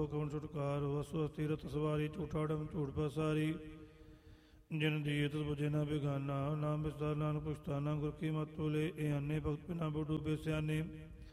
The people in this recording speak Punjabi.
ਕਵਣ ਛੁਟਕਾਰ ਵਸੂ ਅਸਤੀਰਤ ਸਵਾਰੀ ਝੂਠਾ ਡਮ ਝੂਠ ਪਸਾਰੀ ਜਿਨ ਦੀ ਤਸ ਬੁਝੇ ਨਾ ਬੇਗਾਨਾ ਨਾਮ ਵਿਸਤਾਰ ਨਾਨਕ ਪੁਸ਼ਤਾਨਾ ਗੁਰ ਕੀ ਮਤ ਤੋਲੇ ਇਹ ਅੰਨੇ ਭਗਤ ਬਿਨਾ ਬੁ ਡੂਬੇ ਸਿਆਨੇ